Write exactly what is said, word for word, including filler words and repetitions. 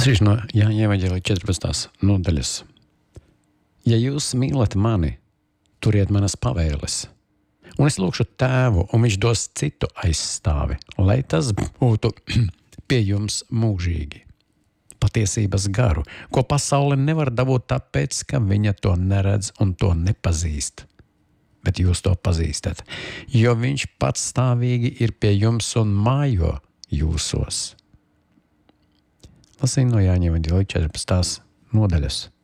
Lasīšu no Jāņa Evaņģēlija četrpadsmitās nodaļas. Ja jūs mīlat mani, turiet manas pavēles. Un es lūkšu tēvu, un viņš dos citu aizstāvi, lai tas būtu pie jums mūžīgi. Patiesības garu, ko pasaule nevar dabūt tāpēc, ka viņa to neredz un to nepazīst. Bet jūs to pazīstat, jo viņš patstāvīgi ir pie jums un mājo jūsos. Lasīju no Jāņa Evaņģēlija četrpadsmitās nodaļas.